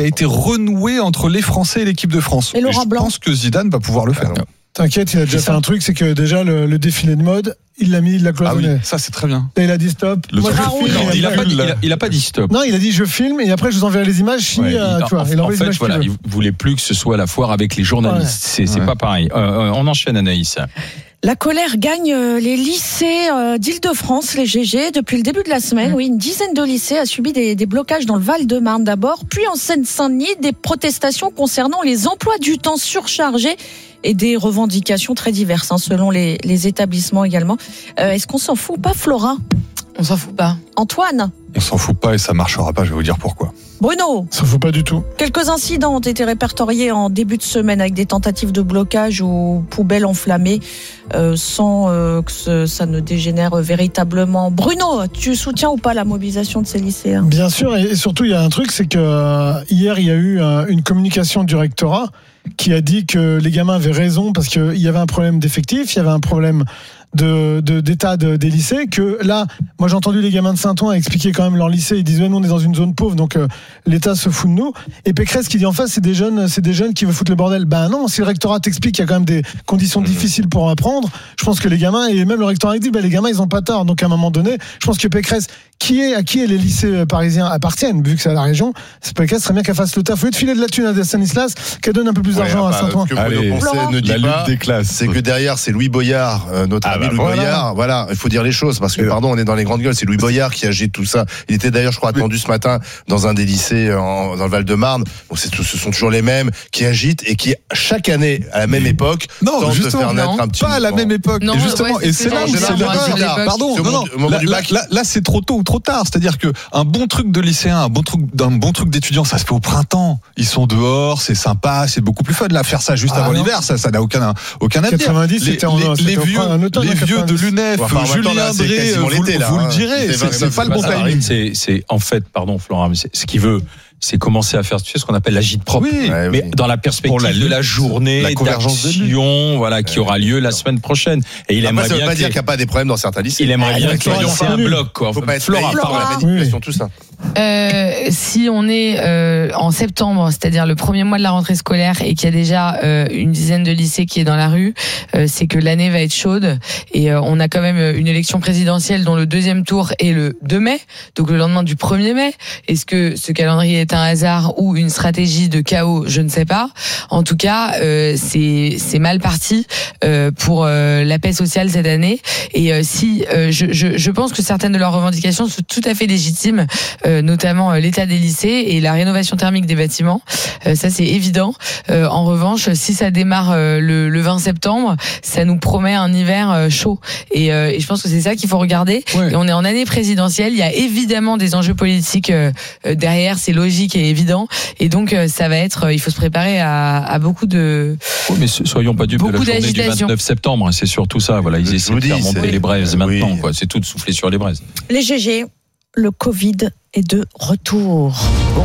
été renoué entre les Français et l'équipe de France. Et Laurent Blanc. Je pense que Zidane va pouvoir le faire. T'inquiète, il a déjà fait un truc, c'est que déjà le défilé de mode, il l'a cloisonné. Ah oui, ça c'est très bien. Et il a dit stop. Moi, il a pas dit stop. Non, il a dit je filme et après je vous enverrai les images. Tu vois, en fait, voilà, il voulait plus que ce soit la foire avec les journalistes. C'est pas pareil. On enchaîne, Anaïs. La colère gagne les lycées d'Île-de-France, les GG, depuis le début de la semaine. Oui, une dizaine de lycées a subi des blocages dans le Val-de-Marne d'abord, puis en Seine-Saint-Denis, des protestations concernant les emplois du temps surchargés et des revendications très diverses, selon les établissements également. Est-ce qu'on s'en fout ou pas, Flora ? On s'en fout pas. Antoine ? On s'en fout pas et ça marchera pas, je vais vous dire pourquoi. Bruno ? Ça fout pas du tout. Quelques incidents ont été répertoriés en début de semaine avec des tentatives de blocage ou poubelles enflammées sans que ça ne dégénère véritablement. Bruno, tu soutiens ou pas la mobilisation de ces lycéens ? Bien sûr, et surtout il y a un truc, c'est que hier il y a eu une communication du rectorat qui a dit que les gamins avaient raison parce qu'il y avait un problème d'effectifs, il y avait un problème d'état des lycées, que là, moi j'ai entendu les gamins de Saint-Ouen expliquer quand même leur lycée, ils disent nous on est dans une zone pauvre, donc l'État se fout de nous. Et Pécresse qui dit en face c'est des jeunes qui veulent foutre le bordel. Ben non, si le rectorat t'explique qu'il y a quand même des conditions difficiles pour apprendre, je pense que les gamins, et même le rectorat dit les gamins ils ont pas tort. Donc à un moment donné, je pense que Pécresse, à qui les lycées parisiens appartiennent, vu que c'est à la région, c'est Pécresse serait bien qu'elle fasse le taf. Au lieu de filer de la thune à Stanislas, qu'elle donne un peu plus d'argent à Saint-Ouen. Ce que Bruno Poncet ne dit pas, des classes, c'est que derrière c'est Louis Boyard, notre ami Louis Boyard. Voilà, il faut dire les choses parce que on est dans les grandes gueules. C'est Louis Boyard qui agite tout ça. Il était d'ailleurs, je crois, attendu ce matin dans un des lycées dans le Val-de-Marne. Bon, ce sont toujours les mêmes qui agitent et qui chaque année à la même époque tentent de faire naître un petit pas à la même époque. Non, et justement, et c'est là où c'est l'erreur. Pardon, là c'est trop tôt ou trop tard. C'est-à-dire que un bon truc de lycéen, un bon truc d'étudiant, ça se fait au printemps. Ils sont dehors, c'est sympa, c'est beaucoup plus fun. Là, faire ça juste avant l'hiver, ça n'a aucun avenir. 90, c'était les vieux de l'UNEF, Julien Drey, vous le direz, c'est pas le bon timing. C'est en fait, pardon Florent, mais ce qu'il veut, c'est commencer à faire ce qu'on appelle l'agite propre, mais dans la perspective de la journée d'action, qui aura lieu la semaine prochaine. Et il aimerait bien. Ça veut pas dire qu'il n'y a pas des problèmes dans certains lycées. Il aimerait bien qu'il y ait un bloc, quoi. Faut pas être Flora par la manipulation, tout ça. Si on est en septembre, c'est-à-dire le premier mois de la rentrée scolaire, et qu'il y a déjà une dizaine de lycées qui est dans la rue, c'est que l'année va être chaude. Et on a quand même une élection présidentielle dont le deuxième tour est le 2 mai, donc le lendemain du 1er mai. Est-ce que ce calendrier est un hasard ou une stratégie de chaos? Je ne sais pas. En tout cas, c'est mal parti pour la paix sociale cette année. Et je pense que certaines de leurs revendications sont tout à fait légitimes, notamment l'état des lycées et la rénovation thermique des bâtiments. Ça, c'est évident. En revanche, si ça démarre le 20 septembre, ça nous promet un hiver chaud. Et je pense que c'est ça qu'il faut regarder. Ouais. Et on est en année présidentielle. Il y a évidemment des enjeux politiques derrière. C'est logique et évident. Et donc, ça va être. Il faut se préparer à beaucoup de. Oui, mais soyons pas dupes de la journée du 29 septembre. C'est surtout ça. Voilà, ils essaient de faire monter les braises maintenant. Quoi. C'est tout de souffler sur les braises. Les GG. Le Covid est de retour. Bon.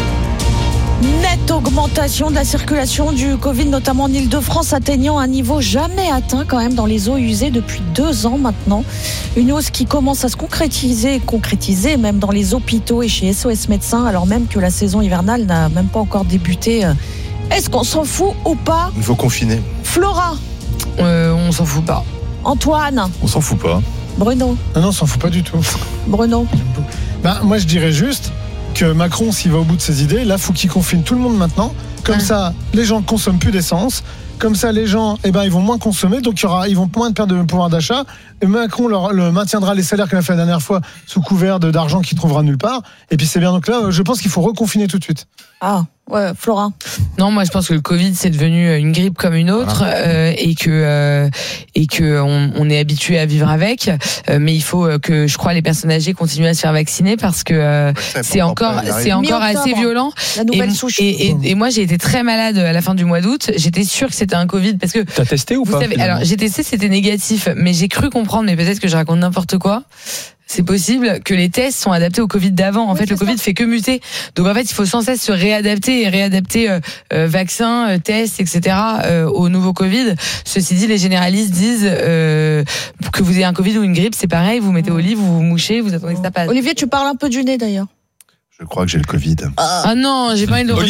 Nette augmentation de la circulation du Covid, notamment en Île-de-France, atteignant un niveau jamais atteint quand même dans les eaux usées depuis 2 ans maintenant. Une hausse qui commence à se concrétiser même dans les hôpitaux et chez SOS Médecins, alors même que la saison hivernale n'a même pas encore débuté. Est-ce qu'on s'en fout ou pas ? Il faut confiner. Flora ? On s'en fout pas. Antoine ? On s'en fout pas. Bruno ? Non, on s'en fout pas du tout. Bruno ? Moi, je dirais juste que Macron, s'il va au bout de ses idées, là, faut qu'il confine tout le monde maintenant. Comme ça, les gens ne consomment plus d'essence. Comme ça, les gens, ils vont moins consommer, donc ils vont moins perdre de pouvoir d'achat. Et Macron maintiendra les salaires qu'il a fait la dernière fois sous couvert d'argent qu'il trouvera nulle part. Et puis c'est bien. Donc là, je pense qu'il faut reconfiner tout de suite. Ah. Ouais, Flora. Non, moi je pense que le Covid c'est devenu une grippe comme une autre, et que on est habitué à vivre avec, mais il faut que, je crois, les personnes âgées continuent à se faire vacciner parce que c'est encore assez violent. La nouvelle souche. Et moi j'ai été très malade à la fin du mois d'août. J'étais sûre que c'était un Covid parce que. T'as testé ou pas? Alors j'ai testé, c'était négatif, mais j'ai cru comprendre, mais peut-être que je raconte n'importe quoi. C'est possible que les tests sont adaptés au Covid d'avant. En fait, le Covid fait que muter. Donc, en fait, il faut sans cesse se réadapter vaccins, tests, etc. Au nouveau Covid. Ceci dit, les généralistes disent que vous ayez un Covid ou une grippe, c'est pareil. Vous mettez au lit, vous vous mouchez, vous attendez que ça passe. Olivier, tu parles un peu du nez d'ailleurs. Je crois que j'ai le Covid. Ah non, j'ai pas envie de le